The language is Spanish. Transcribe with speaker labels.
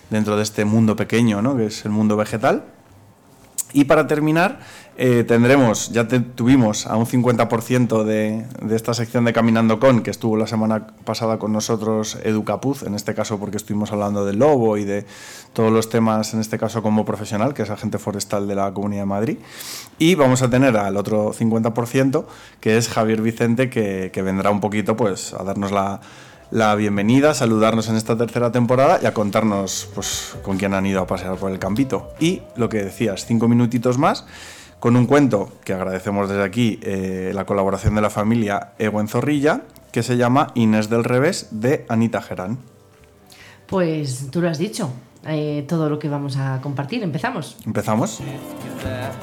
Speaker 1: dentro de este mundo pequeño, ¿no? Que es el mundo vegetal. Y para terminar, tuvimos a un 50% de esta sección de Caminando Con, que estuvo la semana pasada con nosotros Edu Capuz, en este caso porque estuvimos hablando del lobo y de todos los temas, en este caso como profesional, que es agente forestal de la Comunidad de Madrid. Y vamos a tener al otro 50%, que es Javier Vicente, que vendrá un poquito pues a darnos la bienvenida, a saludarnos en esta tercera temporada y a contarnos pues con quién han ido a pasear por el campito. Y lo que decías, 5 minutitos más con un cuento que agradecemos desde aquí, la colaboración de la familia Eguen Zorrilla, que se llama Inés del Revés, de Anita Gerán.
Speaker 2: Pues tú lo has dicho, todo lo que vamos a compartir. ¿Empezamos?
Speaker 1: ¿Empezamos?